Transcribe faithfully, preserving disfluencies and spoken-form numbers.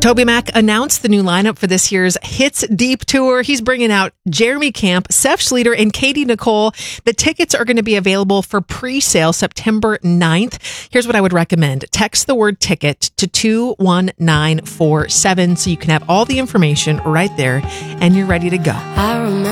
TobyMac announced the new lineup for this year's Hits Deep Tour. He's bringing out Jeremy Camp, Seth Schleter, and Katie Nicole. The tickets are going to be available for pre-sale September ninth. Here's what I would recommend. Text the word ticket to two one nine four seven so you can have all the information right there and you're ready to go. I remember